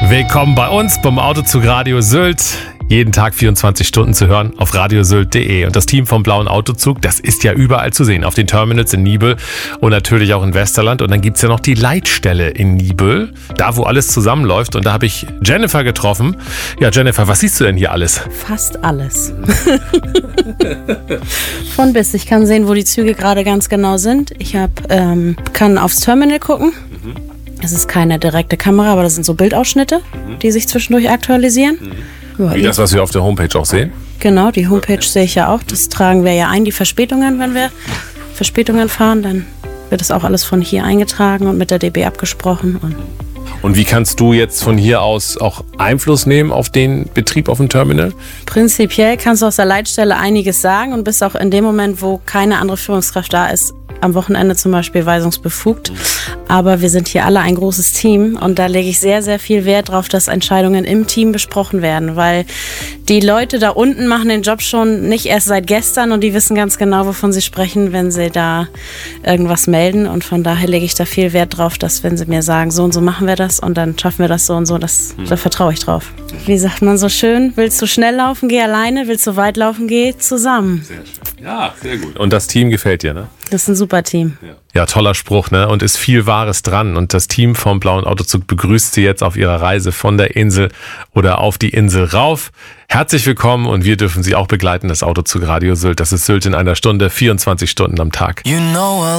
Willkommen bei uns beim Autozug Radio Sylt. Jeden Tag 24 Stunden zu hören auf radiosylt.de. Und das Team vom Blauen Autozug, das ist ja überall zu sehen. Auf den Terminals in Nibel und natürlich auch in Westerland. Und dann gibt's ja noch die Leitstelle in Nibel, da wo alles zusammenläuft. Und da habe ich Jennifer getroffen. Ja, Jennifer, was siehst du denn hier alles? Fast alles. Von bis. Ich kann sehen, wo die Züge gerade ganz genau sind. Ich kann aufs Terminal gucken. Es ist keine direkte Kamera, aber das sind so Bildausschnitte, die sich zwischendurch aktualisieren. Ja, Wie das, was wir auf der Homepage auch sehen? Genau, die Homepage sehe ich ja auch. Das tragen wir ja ein, die Verspätungen. Wenn wir Verspätungen fahren, dann wird das auch alles von hier eingetragen und mit der DB abgesprochen. Und wie kannst du jetzt von hier aus auch Einfluss nehmen auf den Betrieb auf dem Terminal? Prinzipiell kannst du aus der Leitstelle einiges sagen und bist auch in dem Moment, wo keine andere Führungskraft da ist, am Wochenende zum Beispiel weisungsbefugt. Aber wir sind hier alle ein großes Team und da lege ich sehr, sehr viel Wert drauf, dass Entscheidungen im Team besprochen werden, weil die Leute da unten machen den Job schon nicht erst seit gestern und die wissen ganz genau, wovon sie sprechen, wenn sie da irgendwas melden. Und von daher lege ich da viel Wert drauf, dass wenn sie mir sagen, so und so machen wir das und dann schaffen wir das so und so, da vertraue ich drauf. Wie sagt man so schön, willst du schnell laufen, geh alleine, willst du weit laufen, geh zusammen. Sehr schön. Ja, sehr gut. Und das Team gefällt dir, ne? Das ist ein super Team. Ja, toller Spruch, ne? Und ist viel Wahres dran. Und das Team vom Blauen Autozug begrüßt Sie jetzt auf Ihrer Reise von der Insel oder auf die Insel rauf. Herzlich willkommen und wir dürfen Sie auch begleiten, das Autozug Radio Sylt. Das ist Sylt in einer Stunde, 24 Stunden am Tag.